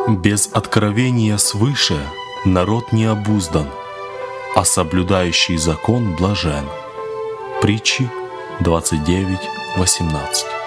Без откровения свыше народ не обуздан, а соблюдающий закон блажен. Притчи 29:18.